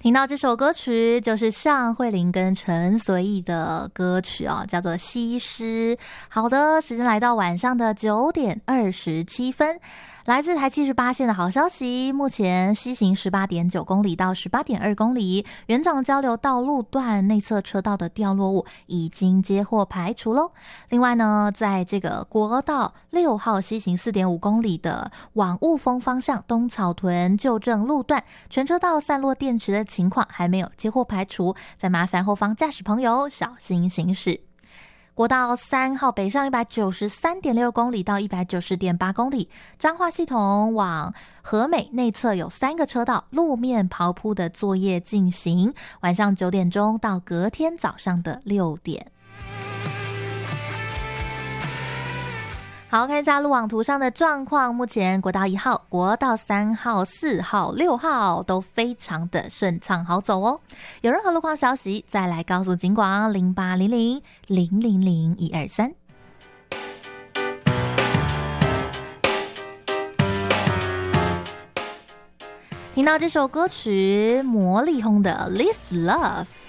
听到这首歌曲就是向慧琳跟陈随意的歌曲哦，叫做《西施》。好的，时间来到晚上的9点27分。来自台78线的好消息，目前西行 18.9 公里到 18.2 公里，园长交流道路段内侧车道的掉落物已经接获排除咯。另外呢，在这个国道6号西行 4.5 公里的往雾峰方向东草屯旧正路段，全车道散落电池的情况还没有接获排除，再麻烦后方驾驶朋友小心行驶。国道3号北上 193.6 公里到 190.8 公里，彰化系统往和美内侧有3个车道路面刨铺的作业进行，晚上9点钟到隔天早上的6点。好，看一下路网图上的状况，目前国道1号、国道3号、4号、6号都非常的顺畅好走哦。有任何路况消息再来告诉警广0800000123。听到这首歌曲魔力红的 This Love。